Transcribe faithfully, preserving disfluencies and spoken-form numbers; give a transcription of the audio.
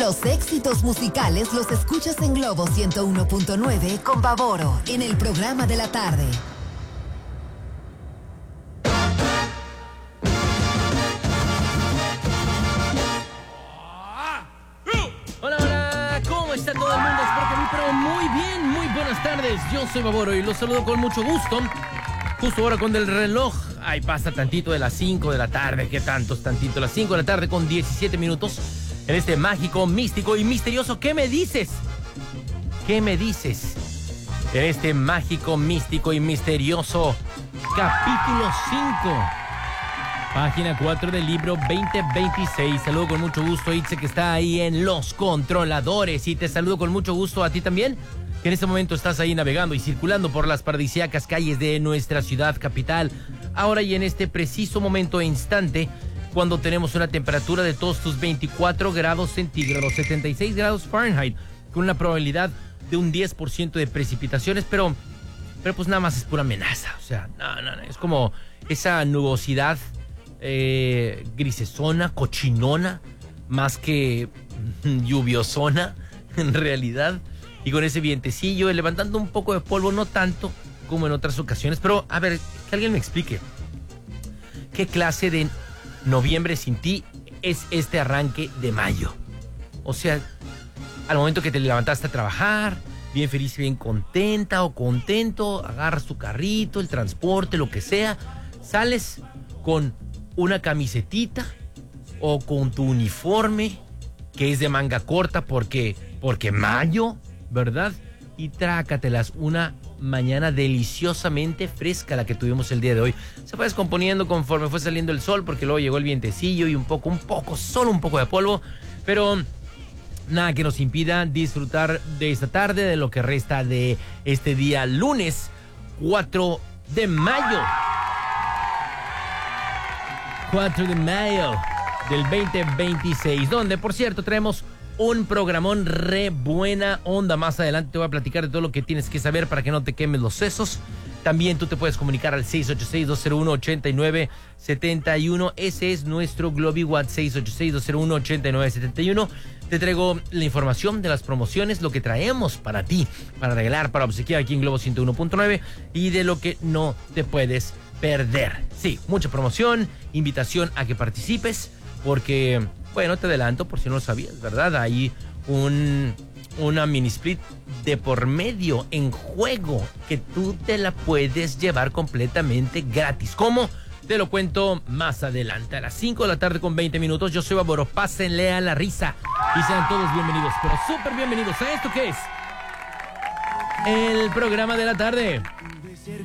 Los éxitos musicales los escuchas en Globo ciento uno punto nueve con Baboro en el programa de la tarde. Hola, hola, ¿cómo está todo el mundo? Espero que muy, pero muy bien, muy buenas tardes. Yo soy Baboro y los saludo con mucho gusto. Justo ahora con el reloj, ay, pasa tantito de las cinco de la tarde, ¿qué tantos tantito? Las cinco de la tarde con diecisiete minutos en este mágico, místico y misterioso. ¿Qué me dices? ¿Qué me dices? En este mágico, místico y misterioso capítulo cinco. Página cuatro del libro veinte veintiséis. Saludo con mucho gusto a Itze, que está ahí en los controladores. Y te saludo con mucho gusto a ti también, que en este momento estás ahí navegando y circulando por las paradisíacas calles de nuestra ciudad capital. Ahora y en este preciso momento e instante, cuando tenemos una temperatura de todos tus veinticuatro grados centígrados, setenta y seis grados Fahrenheit, con una probabilidad de un diez por ciento de precipitaciones, pero, pero pues nada más es pura amenaza. O sea, no, no, no, es como esa nubosidad Eh, grisesona, cochinona, más que lluviosona, en realidad, y con ese vientecillo, levantando un poco de polvo, no tanto como en otras ocasiones, pero a ver, que alguien me explique, ¿qué clase de noviembre sin ti es este arranque de mayo? O sea, al momento que te levantaste a trabajar, bien feliz, bien contenta o contento, agarras tu carrito, el transporte, lo que sea, sales con una camisetita o con tu uniforme que es de manga corta porque, porque mayo, ¿verdad? Y trácatelas, una mañana deliciosamente fresca la que tuvimos el día de hoy. Se fue descomponiendo conforme fue saliendo el sol, porque luego llegó el vientecillo y un poco, un poco, solo un poco de polvo, pero nada que nos impida disfrutar de esta tarde, de lo que resta de este día lunes cuatro de mayo. cuatro de mayo del veinte veintiséis, donde, por cierto, traemos un programón re buena onda. Más adelante te voy a platicar de todo lo que tienes que saber para que no te quemes los sesos. También tú te puedes comunicar al seis ocho seis, dos cero uno, ocho nueve siete uno. Ese es nuestro GlobiWatt, seis ocho seis, dos cero uno, ocho nueve siete uno. Te traigo la información de las promociones, lo que traemos para ti, para regalar, para obsequiar aquí en Globo ciento uno punto nueve, y de lo que no te puedes perder. Sí, mucha promoción, invitación a que participes, porque, bueno, te adelanto por si no lo sabías, ¿verdad? Hay un, una mini split de por medio en juego que tú te la puedes llevar completamente gratis. ¿Cómo? Te lo cuento más adelante. A las cinco de la tarde con veinte minutos. Yo soy Baboro. Pásenle a la risa y sean todos bienvenidos, pero súper bienvenidos a esto que es el programa de la tarde.